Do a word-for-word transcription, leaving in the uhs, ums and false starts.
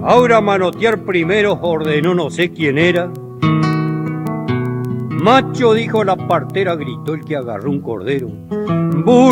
Ahora manotear primero ordenó no sé quién era. Macho, dijo la partera, gritó el que agarró un cordero. Burro